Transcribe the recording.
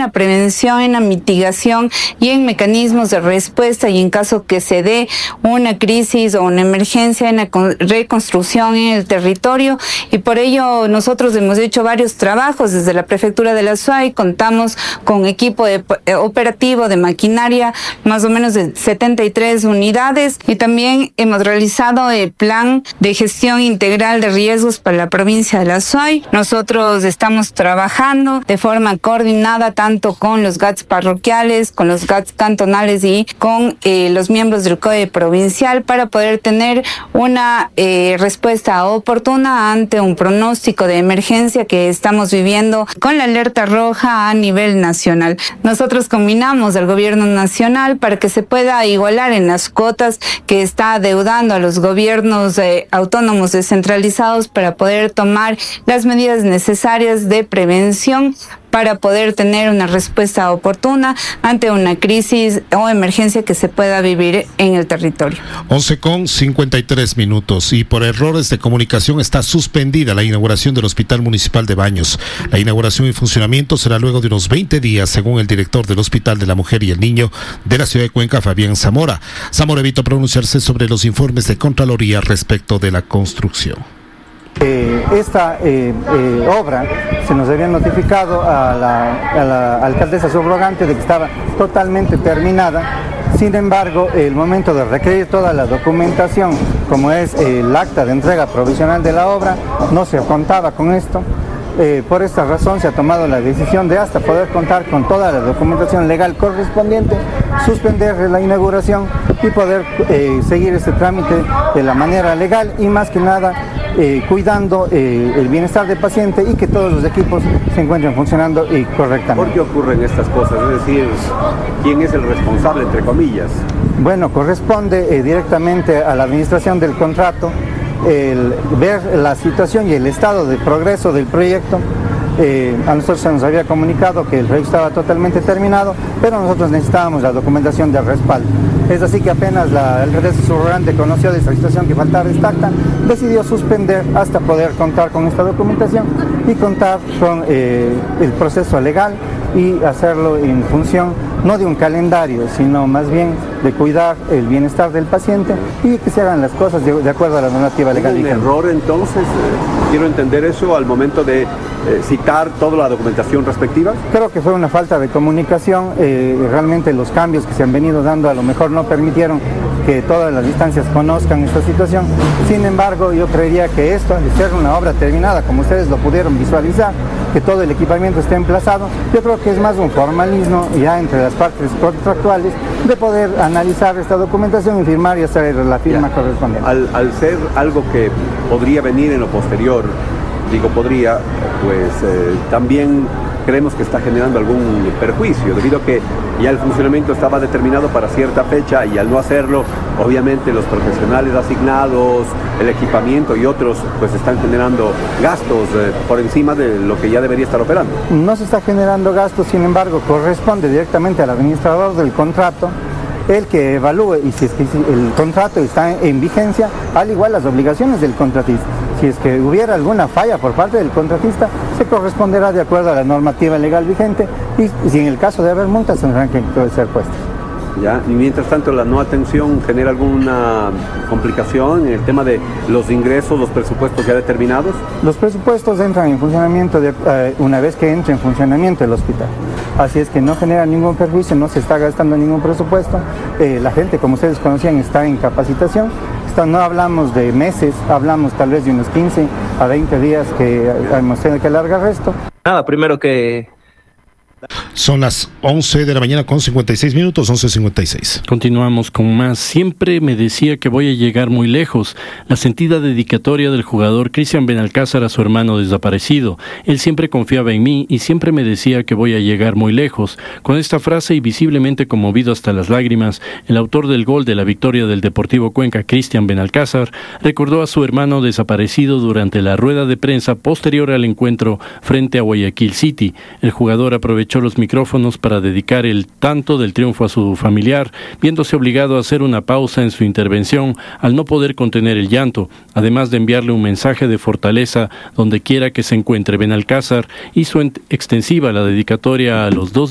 la prevención, en la mitigación y en mecanismos de respuesta, y en caso que se dé una crisis o una emergencia, en la reconstrucción en el territorio. Y por ello nosotros hemos hecho varios trabajos desde la Prefectura de la SUAY. Contamos con equipo operativo de maquinaria, más o menos de 73 unidades, y también hemos realizado el plan de gestión integral de riesgos para la provincia de la SUAY. Nosotros estamos trabajando de forma coordinada tanto con los GATS parroquiales, con los GATS cantonales y con los miembros del COE provincial para poder tener una respuesta oportuna ante un pronóstico de emergencia que estamos viviendo con la alerta roja a nivel nacional. Nosotros combinamos al gobierno nacional para que se pueda igualar en las cuotas que está adeudando a los gobiernos autónomos descentralizados para poder tomar las medidas necesarias de prevención para poder tener una respuesta oportuna ante una crisis o emergencia que se pueda vivir en el territorio. 11:53 y por errores de comunicación está suspendida la inauguración del Hospital Municipal de Baños. La inauguración y funcionamiento será luego de unos 20 días, según el director del Hospital de la Mujer y el Niño de la ciudad de Cuenca, Fabián Zamora. Zamora evitó pronunciarse sobre los informes de Contraloría respecto de la construcción. Esta obra se nos había notificado a la alcaldesa subrogante de que estaba totalmente terminada. Sin embargo, el momento de requerir toda la documentación, como es el acta de entrega provisional de la obra, no se contaba con esto. Por esta razón se ha tomado la decisión de, hasta poder contar con toda la documentación legal correspondiente, suspender la inauguración y poder seguir este trámite de la manera legal y más que nada cuidando el bienestar del paciente y que todos los equipos se encuentren funcionando correctamente. ¿Por qué ocurren estas cosas? Es decir, ¿quién es el responsable, entre comillas? Bueno, corresponde directamente a la administración del contrato el ver la situación y el estado de progreso del proyecto. A nosotros se nos había comunicado que el proyecto estaba totalmente terminado, pero nosotros necesitábamos la documentación de respaldo. Es así que apenas la alcaldesa subrogante conoció de esta situación que faltaba esta acta, decidió suspender hasta poder contar con esta documentación y contar con el proceso legal y hacerlo en función no de un calendario, sino más bien de cuidar el bienestar del paciente y que se hagan las cosas de acuerdo a la normativa legal. ¿Un error entonces? Quiero entender eso al momento de citar toda la documentación respectiva. Creo que fue una falta de comunicación. Realmente los cambios que se han venido dando a lo mejor no permitieron que todas las instancias conozcan esta situación. Sin embargo, yo creería que esto, al ser una obra terminada, como ustedes lo pudieron visualizar, que todo el equipamiento esté emplazado, yo creo que es más un formalismo ya entre las partes contractuales de poder analizar esta documentación y firmar y hacer la firma correspondiente. Al ser algo que podría venir en lo posterior, digo podría, pues también creemos que está generando algún perjuicio, debido a que ya el funcionamiento estaba determinado para cierta fecha y al no hacerlo, obviamente los profesionales asignados, el equipamiento y otros, pues están generando gastos por encima de lo que ya debería estar operando. No se está generando gastos, sin embargo, corresponde directamente al administrador del contrato el que evalúe y si es que el contrato está en vigencia, al igual las obligaciones del contratista. Si es que hubiera alguna falla por parte del contratista, se corresponderá de acuerdo a la normativa legal vigente y si en el caso de haber multas tendrán que ser puestas. ¿Ya? Y mientras tanto, ¿la no atención genera alguna complicación en el tema de los ingresos, los presupuestos ya determinados? Los presupuestos entran en funcionamiento una vez que entre en funcionamiento el hospital. Así es que no genera ningún perjuicio, no se está gastando ningún presupuesto. La gente, como ustedes conocían, está en capacitación. No hablamos de meses, hablamos tal vez de unos 15 a 20 días que hemos tenido que alargar esto. Nada, primero que... Son las 11 de la mañana con 56 minutos, 11:56. Continuamos con más. Siempre me decía que voy a llegar muy lejos. La sentida dedicatoria del jugador Cristian Benalcázar a su hermano desaparecido. Él siempre confiaba en mí y siempre me decía que voy a llegar muy lejos. Con esta frase y visiblemente conmovido hasta las lágrimas, el autor del gol de la victoria del Deportivo Cuenca, Cristian Benalcázar, recordó a su hermano desaparecido durante la rueda de prensa posterior al encuentro frente a Guayaquil City. El jugador aprovechó los micrófonos para dedicar el tanto del triunfo a su familiar, viéndose obligado a hacer una pausa en su intervención al no poder contener el llanto, además de enviarle un mensaje de fortaleza donde quiera que se encuentre. Benalcázar hizo extensiva la dedicatoria a los dos